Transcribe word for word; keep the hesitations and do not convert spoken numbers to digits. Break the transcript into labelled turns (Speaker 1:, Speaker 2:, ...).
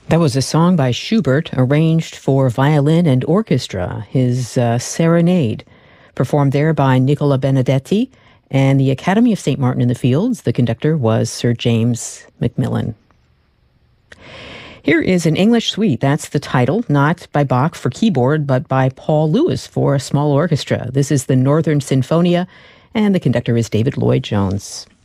Speaker 1: That was a song by Schubert arranged for violin and orchestra, his uh, Serenade, performed there by Nicola Benedetti and the Academy of Saint Martin in the Fields. The conductor was Sir James Macmillan. Here is an English suite. That's the title, not by Bach for keyboard, but by Paul Lewis for a small orchestra. This is the Northern Sinfonia, and the conductor is David Lloyd-Jones.